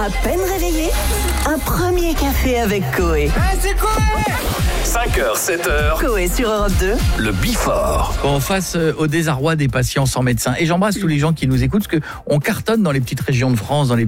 À peine réveillé, un premier café avec Coé. C'est quoi 5h, 7h, Coé sur Europe 2. le Before. Face au désarroi des patients sans médecin. Et j'embrasse tous les gens qui nous écoutent, parce qu'on cartonne dans les petites régions de France, dans les